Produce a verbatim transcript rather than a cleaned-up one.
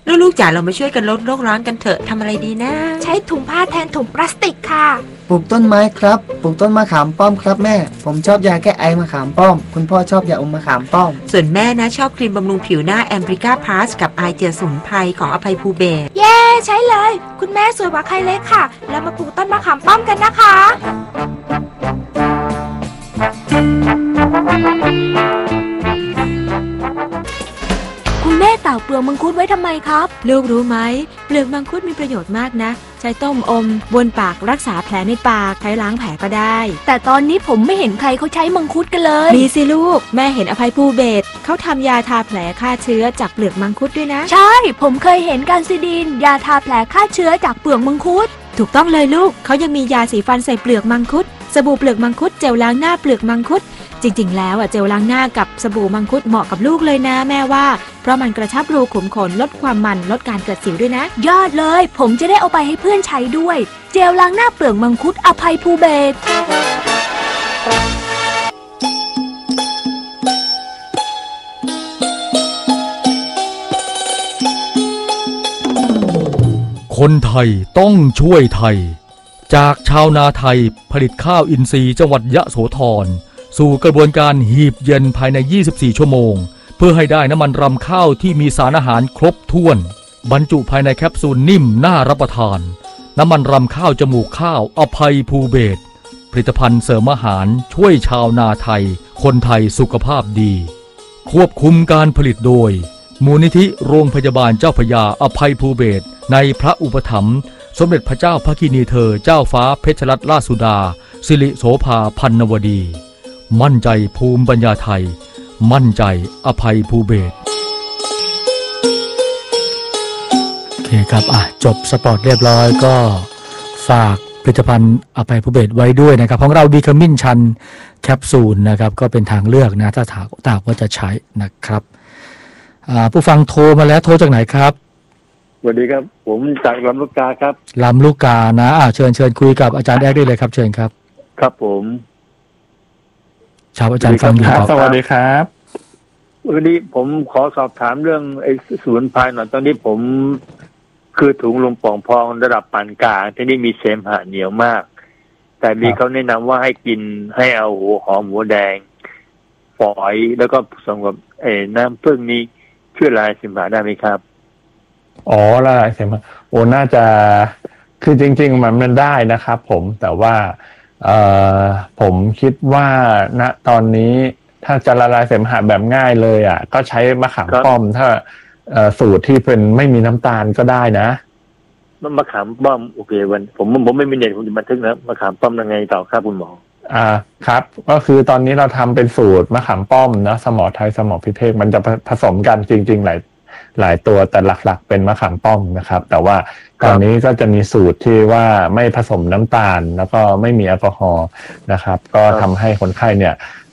ลูกๆจ๋าเรามาช่วยกันลดโลกร้อนกันเถอะทำอะไรดีนะใช้ถุงผ้าแทนถุงพลาสติกค่ะปลูกต้นไม้ครับปลูกต้นมะขามป้อมครับแม่ผมชอบยาแก้ไอมะขามป้อมคุณพ่อชอบยาอมมะขามป้อมส่วนแม่นะชอบครีมบำรุงผิวหน้าแอมบริก้าพลัสกับไอเจียสมุนไพรของอภัยภูเบศรเย้ใช้เลยคุณแม่สวยกว่าใครเลยค่ะแล้วมาปลูกต้นมะขามป้อมกันนะคะคุณแม่ตากเปลือกมังคุดไว้ทำไมครับลูกรู้ไหมเปลือกมังคุดมีประโยชน์มากนะใช้ต้มอมบนปากรักษาแผลในปากใช้ล้างแผลก็ได้แต่ตอนนี้ผมไม่เห็นใครเขาใช้มังคุดกันเลยมีสิลูกแม่เห็นอภัยภูเบศรเขาทำยาทาแผลฆ่าเชื้อจากเปลือกมังคุดด้วยนะใช่ผมเคยเห็นการซิดีนยาทาแผลฆ่าเชื้อจากเปลือกมังคุดถูกต้องเลยลูกเขายังมียาสีฟันใส่เปลือกมังคุดสบู่เปลือกมังคุดเจลล้างหน้าเปลือกมังคุดจริงๆแล้วอ่ะเจลล้างหน้ากับสบู่มังคุดเหมาะกับลูกเลยนะแม่ว่าเพราะมันกระชับรูขุมขนลดความมันลดการเกิดสิวด้วยนะยอดเลยผมจะได้เอาไปให้เพื่อนใช้ด้วยเจลล้างหน้าเปลือกมังคุดอภัยภูเบศรคนไทยต้องช่วยไทยจากชาวนาไทยผลิตข้าวอินทรีย์จังหวัดยะโสธรสู่กระบวนการหีบเย็นภายในยี่สิบสี่ชั่วโมงเพื่อให้ได้น้ำมันรำข้าวที่มีสารอาหารครบถ้วนบรรจุภายในแคปซูลนิ่มน่ารับประทานน้ำมันรำข้าวจมูกข้าวอภัยภูเบศรผลิตภัณฑ์เสริมอาหารช่วยชาวนาไทยคนไทยสุขภาพดีควบคุมการผลิตโดยมูลนิธิโรงพยาบาลเจ้าพระยาอภัยภูเบศรในพระอุปถัมภ์สมเด็จพระเจ้าพระกินีเธอเจ้าฟ้าเพชรรัตนราชสุดาสิริโสภาพันนวดีมั่นใจภูมิปัญญาไทยมั่นใจอภัยภูเบศรโอเคครับอ่ะจบสปอร์ตเรียบร้อยก็ฝากผลิตภัณฑ์อภัยภูเบศรไว้ด้วยนะครับของเราบีคามินชันแคปซูลนะครับก็เป็นทางเลือกนะถ้าถากตากว่าจะใช้นะครับผู้ฟังโทรมาแล้วโทรจากไหนครับสวัสดีครับผมจากลำลูกกาครับลำลูกกานะอ่าเชิญเชิญคุยกับอาจารย์แอ๊กได้เลยครับเชิญครับครับผมชาวอาจารย์ฟังอยู่ครับสวัสดีครับวันนี้ผมขอสอบถามเรื่องไอ้ศูนย์ภายหน่อยตอนนี้ผมคือถุงลมป่องพองระดับปานกลางที่นี่มีเสมหะเหนียวมากแต่มีเขาแนะนำว่าให้กินให้เอาหัวหอมหัวแดงฝอยแล้วก็ผสมกับไอ้น้ำผึ้งนี้ช่วยละลายเสมหะได้ไหมครับอ๋อละลายเสมหะโอ้น่าจะคือจริงๆมันมันได้นะครับผมแต่ว่าเอ่อผมคิดว่าณตอนนี้ถ้าจะละลายเสมหะแบบง่ายเลยอ่ะก็ใช้มะขามป้อมถ้าเอ่อสูตรที่เป็นไม่มีน้ำตาลก็ได้นะมะขามป้อมโอเควันผมผมไม่มีเน็ตผมจะบันทึกนะมะขามป้อมยังไงต่อครับคุณหมออ่าครับก็คือตอนนี้เราทำเป็นสูตรมะขามป้อมนะสมอไทยสมอพิเภกมันจะผสมกันจริงๆหลายหลายตัวแต่หลักๆเป็นมะขามป้อมนะครับแต่ว่าตอนนี้ก็จะมีสูตรที่ว่าไม่ผสมน้ำตาลแล้วก็ไม่มีแอลกอฮอล์นะครับก็ทำให้คนไข้เนี่ย